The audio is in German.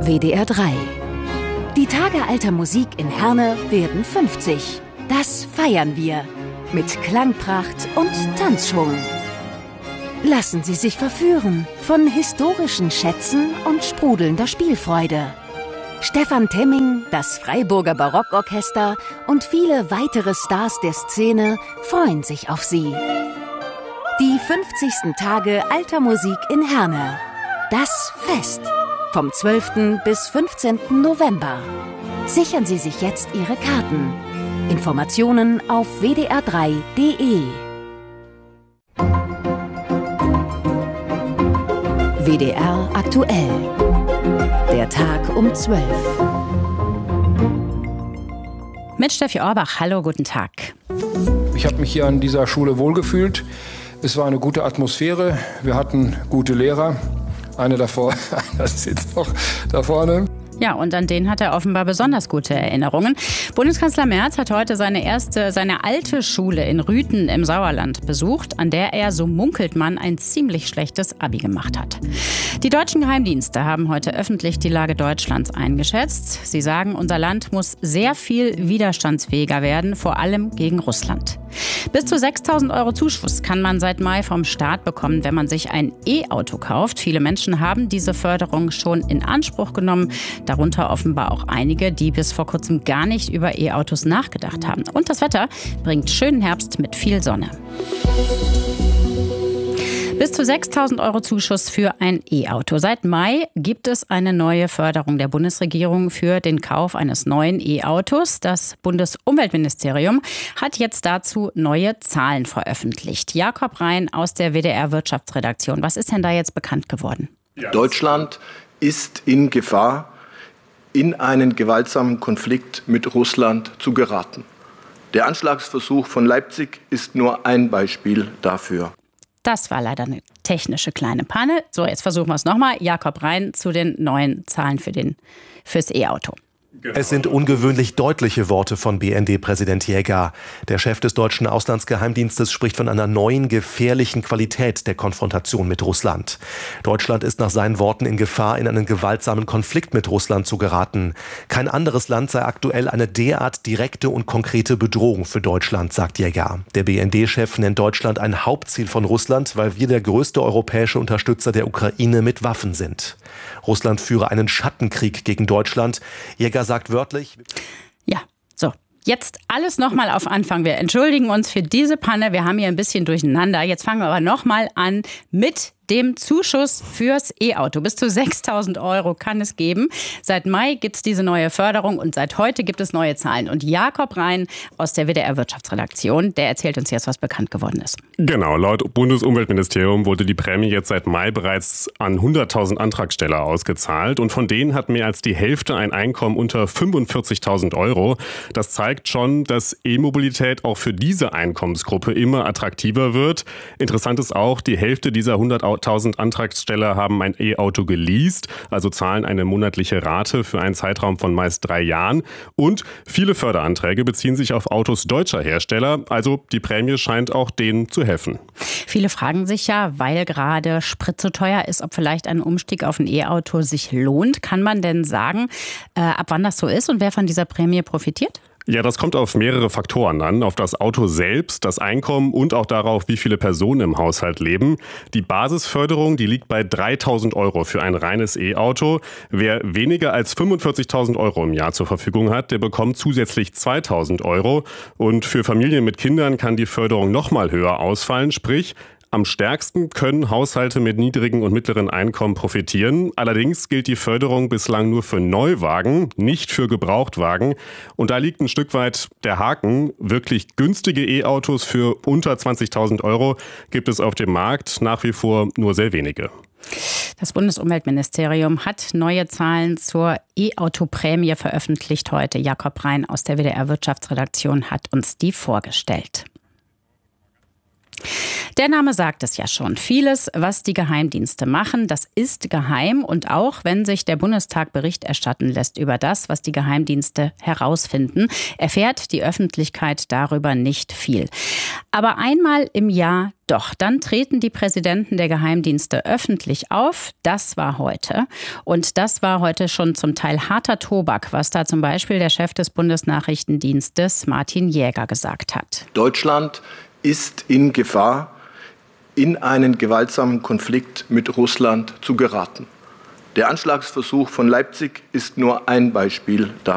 WDR 3. Die Tage alter Musik in Herne werden 50. Das feiern wir mit Klangpracht und Tanzschwung. Lassen Sie sich verführen von historischen Schätzen und sprudelnder Spielfreude. Stefan Temming, das Freiburger Barockorchester und viele weitere Stars der Szene freuen sich auf Sie. Die 50. Tage alter Musik in Herne. Das Fest. Vom 12. bis 15. November. Sichern Sie sich jetzt Ihre Karten. Informationen auf wdr3.de. WDR aktuell. Der Tag um 12. Mit Steffi Orbach. Hallo, guten Tag. Ich habe mich hier an dieser Schule wohlgefühlt. Es war eine gute Atmosphäre. Wir hatten gute Lehrer. Einer davor, das sitzt noch da vorne. Ja, und an den hat er offenbar besonders gute Erinnerungen. Bundeskanzler Merz hat heute seine alte Schule in Rüthen im Sauerland besucht, an der er, so munkelt man, ein ziemlich schlechtes Abi gemacht hat. Die deutschen Geheimdienste haben heute öffentlich die Lage Deutschlands eingeschätzt. Sie sagen, unser Land muss sehr viel widerstandsfähiger werden, vor allem gegen Russland. Bis zu 6.000 € Zuschuss kann man seit Mai vom Staat bekommen, wenn man sich ein E-Auto kauft. Viele Menschen haben diese Förderung schon in Anspruch genommen. Darunter offenbar auch einige, die bis vor kurzem gar nicht über E-Autos nachgedacht haben. Und das Wetter bringt schönen Herbst mit viel Sonne. Bis zu 6.000 € Zuschuss für ein E-Auto. Seit Mai gibt es eine neue Förderung der Bundesregierung für den Kauf eines neuen E-Autos. Das Bundesumweltministerium hat jetzt dazu neue Zahlen veröffentlicht. Jakob Rhein aus der WDR-Wirtschaftsredaktion. Was ist denn da jetzt bekannt geworden? Deutschland ist in Gefahr, in einen gewaltsamen Konflikt mit Russland zu geraten. Der Anschlagsversuch von Leipzig ist nur ein Beispiel dafür. Das war leider eine technische kleine Panne. So, jetzt versuchen wir es nochmal. Jakob Rhein zu den neuen Zahlen fürs E-Auto. Es sind ungewöhnlich deutliche Worte von BND-Präsident Jäger. Der Chef des deutschen Auslandsgeheimdienstes spricht von einer neuen, gefährlichen Qualität der Konfrontation mit Russland. Deutschland ist nach seinen Worten in Gefahr, in einen gewaltsamen Konflikt mit Russland zu geraten. Kein anderes Land sei aktuell eine derart direkte und konkrete Bedrohung für Deutschland, sagt Jäger. Der BND-Chef nennt Deutschland ein Hauptziel von Russland, weil wir der größte europäische Unterstützer der Ukraine mit Waffen sind. Russland führe einen Schattenkrieg gegen Deutschland. Jäger sagt wörtlich: Ja, so. Jetzt alles nochmal auf Anfang. Wir entschuldigen uns für diese Panne. Wir haben hier ein bisschen durcheinander. Jetzt fangen wir aber nochmal an mit dem Zuschuss fürs E-Auto. Bis zu 6.000 € kann es geben. Seit Mai gibt es diese neue Förderung und seit heute gibt es neue Zahlen. Und Jakob Rhein aus der WDR-Wirtschaftsredaktion, der erzählt uns jetzt, was bekannt geworden ist. Genau, laut Bundesumweltministerium wurde die Prämie jetzt seit Mai bereits an 100.000 Antragsteller ausgezahlt. Und von denen hat mehr als die Hälfte ein Einkommen unter 45.000 €. Das zeigt schon, dass E-Mobilität auch für diese Einkommensgruppe immer attraktiver wird. Interessant ist auch, die Hälfte dieser 100.000 Antragsteller haben ein E-Auto geleast, also zahlen eine monatliche Rate für einen Zeitraum von meist 3 Jahren. Und viele Förderanträge beziehen sich auf Autos deutscher Hersteller, also die Prämie scheint auch denen zu helfen. Viele fragen sich ja, weil gerade Sprit so teuer ist, ob vielleicht ein Umstieg auf ein E-Auto sich lohnt. Kann man denn sagen, ab wann das so ist und wer von dieser Prämie profitiert? Ja, das kommt auf mehrere Faktoren an. Auf das Auto selbst, das Einkommen und auch darauf, wie viele Personen im Haushalt leben. Die Basisförderung, die liegt bei 3.000 € für ein reines E-Auto. Wer weniger als 45.000 € im Jahr zur Verfügung hat, der bekommt zusätzlich 2.000 €. Und für Familien mit Kindern kann die Förderung nochmal höher ausfallen. Sprich, am stärksten können Haushalte mit niedrigen und mittleren Einkommen profitieren. Allerdings gilt die Förderung bislang nur für Neuwagen, nicht für Gebrauchtwagen. Und da liegt ein Stück weit der Haken. Wirklich günstige E-Autos für unter 20.000 € gibt es auf dem Markt nach wie vor nur sehr wenige. Das Bundesumweltministerium hat neue Zahlen zur E-Auto-Prämie veröffentlicht heute. Jakob Rhein aus der WDR-Wirtschaftsredaktion hat uns die vorgestellt. Der Name sagt es ja schon. Vieles, was die Geheimdienste machen, das ist geheim. Und auch wenn sich der Bundestag Bericht erstatten lässt über das, was die Geheimdienste herausfinden, erfährt die Öffentlichkeit darüber nicht viel. Aber einmal im Jahr doch, dann treten die Präsidenten der Geheimdienste öffentlich auf. Das war heute. Und das war heute schon zum Teil harter Tobak, was da zum Beispiel der Chef des Bundesnachrichtendienstes Martin Jäger gesagt hat. Deutschland ist in Gefahr, in einen gewaltsamen Konflikt mit Russland zu geraten. Der Anschlagsversuch von Leipzig ist nur ein Beispiel dafür.